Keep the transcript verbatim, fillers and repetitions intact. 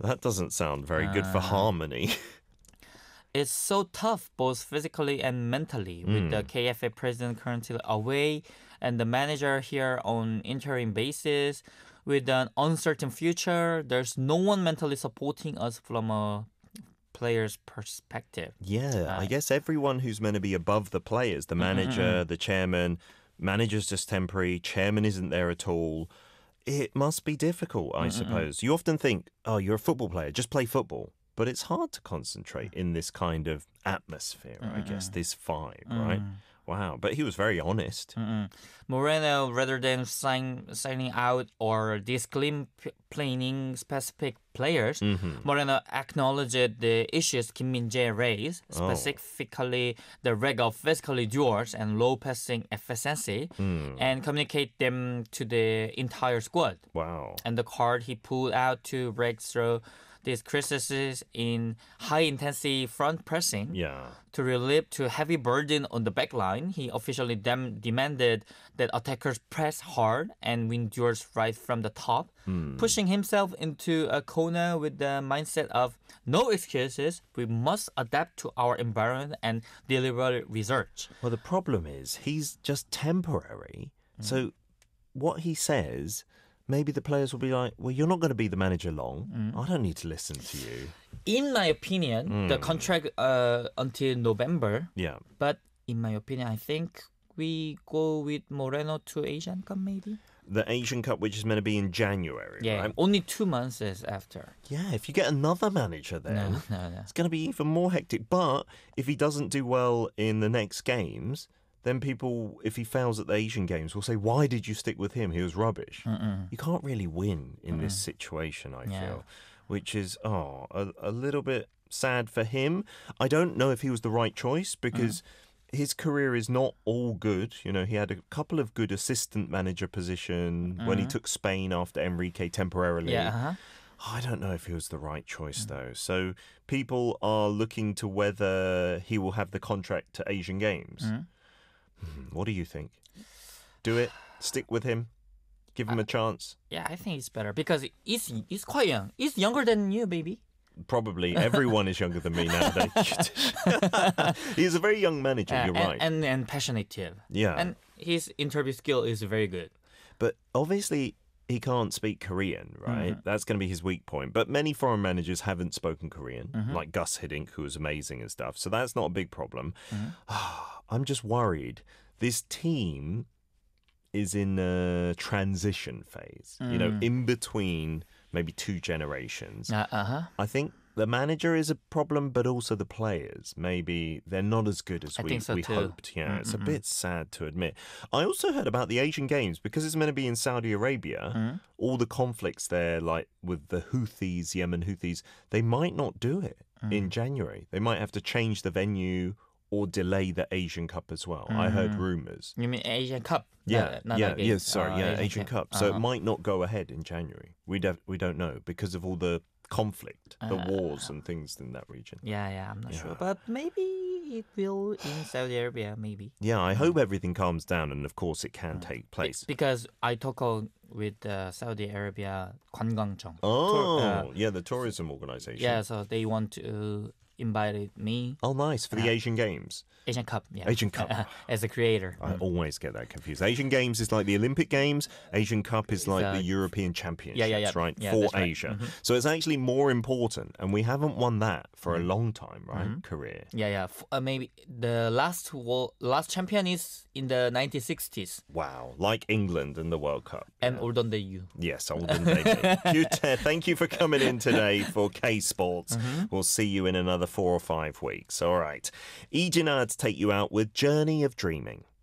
That doesn't sound very good for harmony. It's so tough, both physically and mentally, with the K F A president currently away and the manager here on interim basis. With an uncertain future, there's no one mentally supporting us from a player's perspective. Yeah, I guess everyone who's meant to be above the players, the manager, the chairman, manager's just temporary, chairman isn't there at all. It must be difficult, I suppose. You often think, oh, you're a football player, just play football. But it's hard to concentrate in this kind of atmosphere, I guess, this vibe, right? Wow, but he was very honest. Moreno, rather than sign, signing out or disciplining specific players, Moreno acknowledged the issues Kim Min-jae raised, specifically the lack of physical duels and low passing efficiency, and communicate them to the entire squad. Wow. And the card he pulled out to break through these criticisms in high-intensity front pressing Yeah. to relieve to heavy burden on the back line. He officially dem- demanded that attackers press hard and win duels right from the top, pushing himself into a corner with the mindset of no excuses. We must adapt to our environment and deliver results. Well, the problem is he's just temporary. So what he says, maybe the players will be like, well, you're not going to be the manager long. I don't need to listen to you. In my opinion, the contract uh, until November. Yeah. But in my opinion, I think we go with Moreno to Asian Cup maybe. The Asian Cup, which is meant to be in January, Yeah, right? only two months is after. Yeah, if you get another manager there, No, no, no. it's going to be even more hectic. But if he doesn't do well in the next games, then people, if he fails at the Asian Games, will say, why did you stick with him? He was rubbish. Mm-mm. You can't really win in Mm-mm. this situation, I Yeah. feel, which is, oh, a, a little bit sad for him. I don't know if he was the right choice because mm. his career is not all good. You know, he had a couple of good assistant manager position mm. when he took Spain after Enrique temporarily. Yeah, uh-huh. I don't know if he was the right choice, though. So people are looking to whether he will have the contract to Asian Games. Mm. What do you think? Do it? Stick with him? Give him uh, a chance? Yeah, I think it's better because he's, he's quite young. He's younger than you, baby. Probably. Everyone is younger than me nowadays. He's a very young manager, uh, you're and, right. And, and passionate too. Yeah. And his interview skill is very good. But obviously, he can't speak Korean, right? Mm-hmm. That's going to be his weak point. But many foreign managers haven't spoken Korean, mm-hmm. like Gus Hiddink, who was amazing and stuff. So that's not a big problem. Mm-hmm. I'm just worried. This team is in a transition phase, mm. you know, in between maybe two generations. Uh, uh-huh. I think the manager is a problem, but also the players. Maybe they're not as good as I we, think so we too. hoped. Yeah, mm-hmm. it's a bit sad to admit. I also heard about the Asian Games, because it's meant to be in Saudi Arabia, mm. all the conflicts there, like with the Houthis, Yemen Houthis, they might not do it mm. in January. They might have to change the venue or delay the Asian Cup as well. Mm. I heard rumours. You mean Asian Cup? Yeah, not, not yeah, like yes, sorry, uh, yeah, Asian, Asian Cup. Cup. So uh-huh. it might not go ahead in January. We def- we don't know because of all the conflict, the uh, wars and things in that region. Yeah, yeah, I'm not yeah. sure. But maybe it will in Saudi Arabia, maybe. Yeah, I hope everything calms down, and of course it can mm. take place. Be- because I talk with uh, Saudi Arabia, 관광청. Oh, Tour, uh, yeah, the tourism organization. Yeah, so they want to invite me. Oh, nice, for the uh, Asian Games. Asian Cup, yeah. Asian Cup. As a creator. I mm. always get that confused. Asian Games is like the Olympic Games. Asian Cup is like uh, the European Championships, yeah, yeah, yeah. right? Yeah, for right. Asia. Mm-hmm. So it's actually more important. And we haven't won that for mm. a long time, right? Mm-hmm. Career. Yeah, yeah. F- uh, maybe the last world, last champion is in the nineteen sixties. Wow. Like England in the World Cup. And yeah. older than you. Yes, older than me. Gyute, thank you for coming in today for K Sports. Mm-hmm. We'll see you in another four or five weeks. All right. Lee Jin-ah to take you out with Journey of Dreaming.